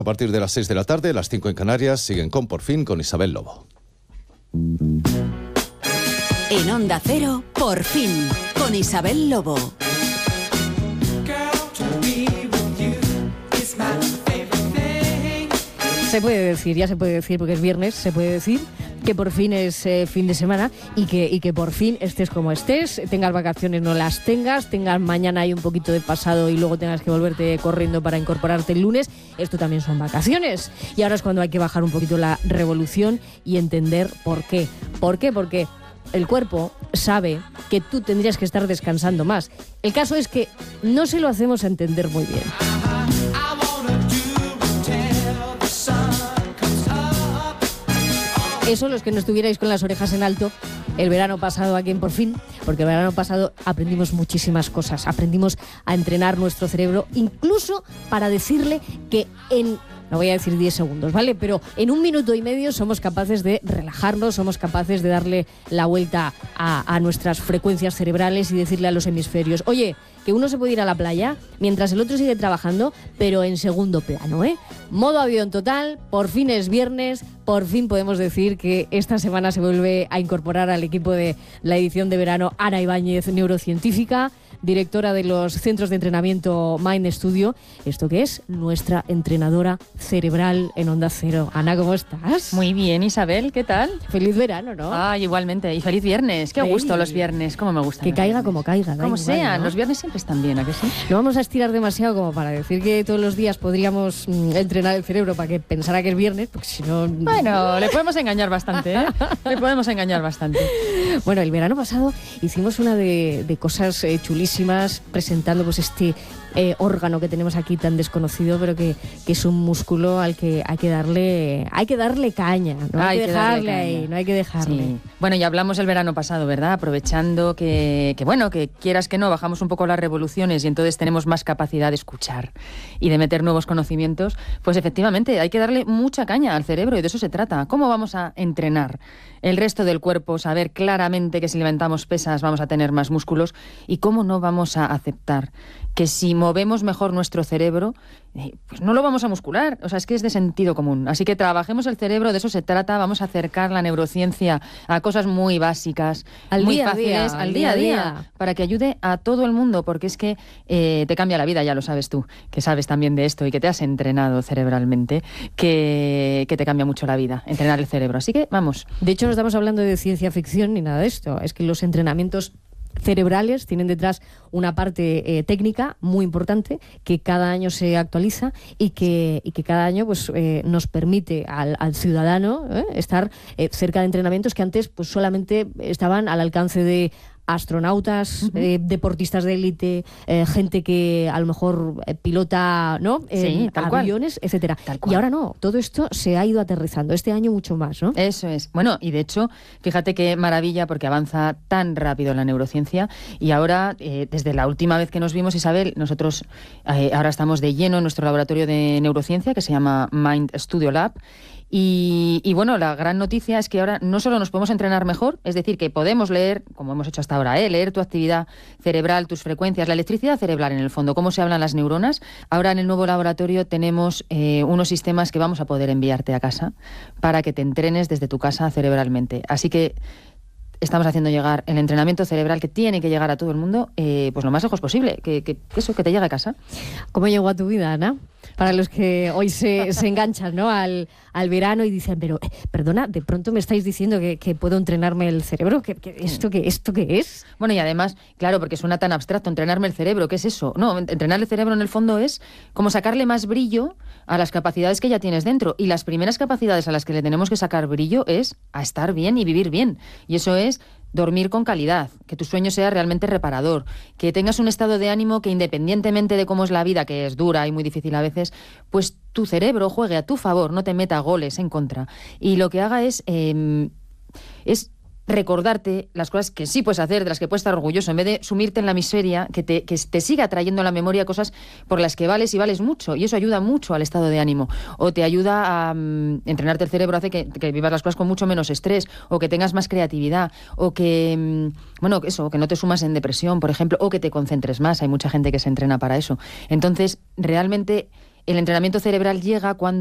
A partir de las 6 de la tarde, las 5 en Canarias, siguen con Por Fin con Isabel Lobo. En Onda Cero, Por Fin, con Isabel Lobo. Se puede decir, ya se puede decir, porque es viernes, se puede decir que por fin es fin de semana y que por fin estés como estés, tengas vacaciones, no las tengas mañana hay un poquito de pasado y luego tengas que volverte corriendo para incorporarte el lunes. Esto también son vacaciones. Y ahora es cuando hay que bajar un poquito la revolución y entender por qué. ¿Por qué? Porque el cuerpo sabe que tú tendrías que estar descansando más. El caso es que no se lo hacemos entender muy bien. Eso, los que no estuvierais con las orejas en alto el verano pasado aquí en Por Fin, porque el verano pasado aprendimos muchísimas cosas, aprendimos a entrenar nuestro cerebro, incluso para decirle que no voy a decir 10 segundos, ¿vale? Pero en 1 minuto y medio somos capaces de relajarnos, somos capaces de darle la vuelta a nuestras frecuencias cerebrales y decirle a los hemisferios, oye, que uno se puede ir a la playa mientras el otro sigue trabajando, pero en segundo plano, ¿eh? Modo avión total, por fin es viernes, por fin podemos decir que esta semana se vuelve a incorporar al equipo de la edición de verano Ana Ibáñez, neurocientífica, directora de los centros de entrenamiento Mind Studio. ¿Esto qué es? Nuestra entrenadora cerebral en Onda Cero. Ana, ¿cómo estás? Muy bien, Isabel, ¿qué tal? Feliz verano, ¿no? Igualmente, y feliz viernes. Qué gusto los viernes, cómo me gustan. Que caiga como caiga. Como sea, ¿no? Los viernes siempre están bien, ¿a que sí? No vamos a estirar demasiado como para decir que todos los días podríamos entrenar el cerebro para que pensara que es viernes, porque si no... Bueno, le podemos engañar bastante, ¿eh? Le podemos engañar bastante. Bueno, el verano pasado hicimos una de cosas chulísimas, presentando pues este órgano que tenemos aquí tan desconocido, pero que es un músculo al que hay que darle caña, no hay que dejarle ahí, no hay que dejarle. Sí. Bueno, ya hablamos el verano pasado, ¿verdad? Aprovechando que quieras que no, bajamos un poco las revoluciones y entonces tenemos más capacidad de escuchar y de meter nuevos conocimientos, pues efectivamente hay que darle mucha caña al cerebro y de eso se trata. ¿Cómo vamos a entrenar el resto del cuerpo? Saber claramente que si levantamos pesas vamos a tener más músculos y cómo no vamos a aceptar que si movemos mejor nuestro cerebro, pues no lo vamos a muscular. O sea, es que es de sentido común. Así que trabajemos el cerebro, de eso se trata. Vamos a acercar la neurociencia a cosas muy básicas, muy fáciles, al día a día, para que ayude a todo el mundo, porque es que te cambia la vida, ya lo sabes tú, que sabes también de esto y que te has entrenado cerebralmente, que te cambia mucho la vida, entrenar el cerebro. Así que vamos. De hecho, no estamos hablando de ciencia ficción ni nada de esto. Es que los entrenamientos cerebrales tienen detrás una parte técnica muy importante que cada año se actualiza y que cada año pues nos permite al ciudadano estar cerca de entrenamientos que antes pues solamente estaban al alcance de astronautas, deportistas de élite, gente que a lo mejor pilota, ¿no? Aviones, etcétera. Y ahora no, todo esto se ha ido aterrizando, este año mucho más, ¿no? Eso es. Bueno, y de hecho, fíjate qué maravilla, porque avanza tan rápido la neurociencia y ahora, desde la última vez que nos vimos, Isabel, nosotros ahora estamos de lleno en nuestro laboratorio de neurociencia que se llama Mind Studio Lab. Y bueno, la gran noticia es que ahora no solo nos podemos entrenar mejor, es decir, que podemos leer, como hemos hecho hasta ahora, leer tu actividad cerebral, tus frecuencias, la electricidad cerebral en el fondo, cómo se hablan las neuronas. Ahora en el nuevo laboratorio tenemos unos sistemas que vamos a poder enviarte a casa para que te entrenes desde tu casa cerebralmente. Así que estamos haciendo llegar el entrenamiento cerebral que tiene que llegar a todo el mundo, pues lo más lejos posible, que te llegue a casa. ¿Cómo llegó a tu vida, Ana? Para los que hoy se enganchan, ¿no? al verano y dicen, pero perdona, de pronto me estáis diciendo que puedo entrenarme el cerebro, ¿esto qué es? Bueno, y además, claro, porque suena tan abstracto, entrenarme el cerebro, ¿qué es eso? No, entrenar el cerebro en el fondo es como sacarle más brillo a las capacidades que ya tienes dentro. Y las primeras capacidades a las que le tenemos que sacar brillo es a estar bien y vivir bien. Y eso es dormir con calidad, que tu sueño sea realmente reparador, que tengas un estado de ánimo que independientemente de cómo es la vida, que es dura y muy difícil a veces, pues tu cerebro juegue a tu favor, no te meta goles en contra. Y lo que haga es recordarte las cosas que sí puedes hacer, de las que puedes estar orgulloso, en vez de sumirte en la miseria, que te siga trayendo a la memoria cosas por las que vales y vales mucho, y eso ayuda mucho al estado de ánimo, o te ayuda a entrenarte el cerebro, hace que vivas las cosas con mucho menos estrés, o que tengas más creatividad, o que, que no te sumas en depresión, por ejemplo, o que te concentres más. Hay mucha gente que se entrena para eso. Entonces, realmente El entrenamiento cerebral llega cuando